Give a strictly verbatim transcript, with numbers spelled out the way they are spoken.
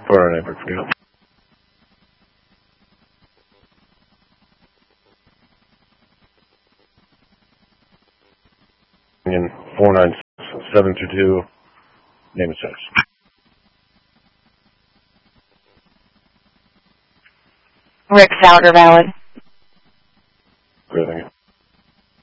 four nine for you. In four nine seven two two, name and status. Rick Souter, valid.